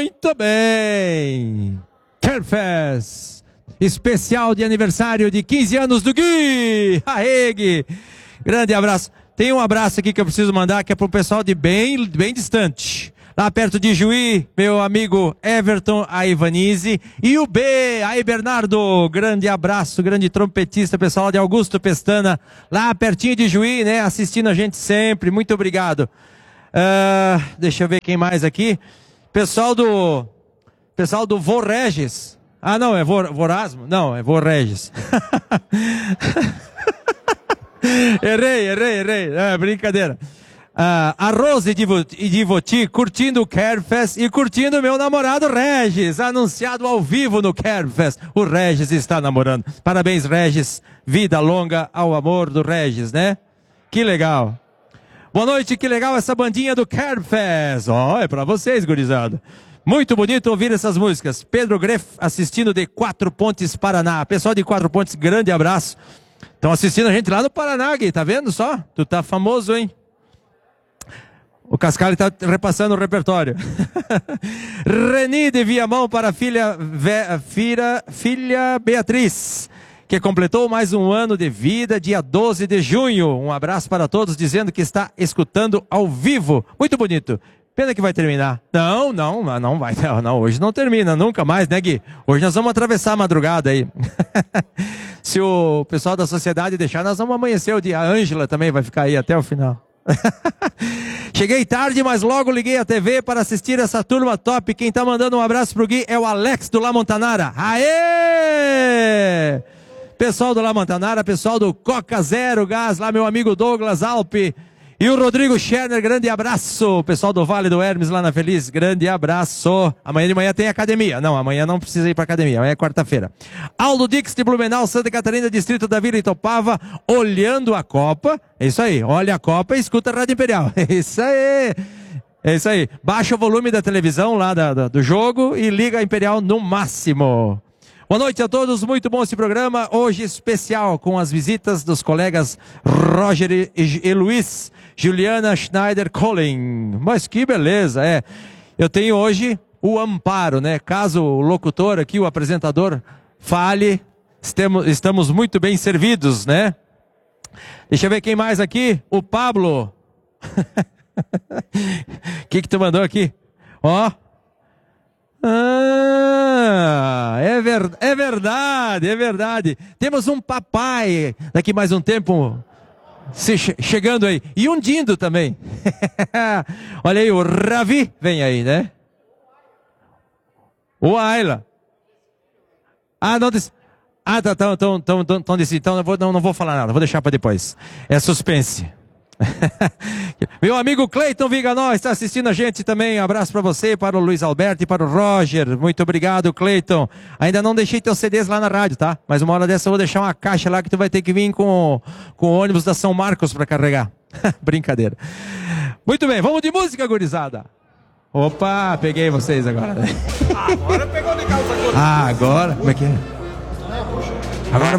Muito bem. Carefest, especial de aniversário de 15 anos do Gui. Aê, Gui. Grande abraço. Tem um abraço aqui que eu preciso mandar, que é pro pessoal de bem distante. Lá perto de Juí, meu amigo Everton, a Ivanise. E o B, aí Bernardo, grande abraço, grande trompetista, pessoal de Augusto Pestana, lá pertinho de Juí, né, assistindo a gente sempre, muito obrigado. Deixa eu ver quem mais aqui. Pessoal do Vorregis. Ah, não, é Vorasmo? Não, é Vorregis. Errei. É brincadeira. A Rose e Divoti curtindo o Carefest e curtindo meu namorado Regis, anunciado ao vivo no Carefest. O Regis está namorando. Parabéns, Regis. Vida longa ao amor do Regis, né? Que legal. Boa noite, que legal essa bandinha do Carefest. É pra vocês, gurizada. Muito bonito ouvir essas músicas. Pedro Greff assistindo de Quatro Pontes, Paraná. Pessoal de Quatro Pontes, grande abraço. Estão assistindo a gente lá no Paraná, Gui, tá vendo só? Tu tá famoso, hein? O Cascalho está repassando o repertório. Reni de Viamão para a filha Beatriz, que completou mais um ano de vida, dia 12 de junho. Um abraço para todos, dizendo que está escutando ao vivo. Muito bonito. Pena que vai terminar. Não vai. Não, hoje não termina, nunca mais, né, Gui? Hoje nós vamos atravessar a madrugada aí. Se o pessoal da sociedade deixar, nós vamos amanhecer o dia. A Ângela também vai ficar aí até o final. Cheguei tarde, mas logo liguei a TV para assistir essa turma top. Quem tá mandando um abraço pro Gui é o Alex do La Montanara. Aê! Pessoal do La Montanara, pessoal do Coca Zero Gás, lá meu amigo Douglas Alpe e o Rodrigo Scherner, grande abraço. Pessoal do Vale do Hermes lá na Feliz, grande abraço. Amanhã de manhã tem academia. Não, amanhã não precisa ir para academia, amanhã é quarta-feira. Aldo Dix de Blumenau, Santa Catarina, distrito da Vila Itopava, olhando a Copa. É isso aí, olha a Copa e escuta a Rádio Imperial. É isso aí. É isso aí. Baixa o volume da televisão lá do jogo e liga a Imperial no máximo. Boa noite a todos, muito bom esse programa. Hoje especial com as visitas dos colegas Roger e Luiz, Juliana Schneider Collin. Mas que beleza, é. Eu tenho hoje o amparo, né? Caso o locutor aqui, o apresentador, fale, estamos muito bem servidos, né? Deixa eu ver quem mais aqui. O Pablo. O que tu mandou aqui? Ó. É verdade. Temos um papai daqui mais um tempo chegando aí. E um Dindo também. Olha aí, o Ravi vem aí, né? O Ayla. Não disse. Estão decidindo. Então não vou falar nada, vou deixar para depois. É suspense. Meu amigo Cleiton Viganó está assistindo a gente também. Um abraço para você, para o Luiz Alberto e para o Roger. Muito obrigado, Cleiton. Ainda não deixei teus CDs lá na rádio, tá? Mas uma hora dessa eu vou deixar uma caixa lá que tu vai ter que vir com o ônibus da São Marcos para carregar. Brincadeira. Muito bem, vamos de música, gurizada. Opa, peguei vocês agora. Agora pegou de calça curta. Agora? Como é que é? Agora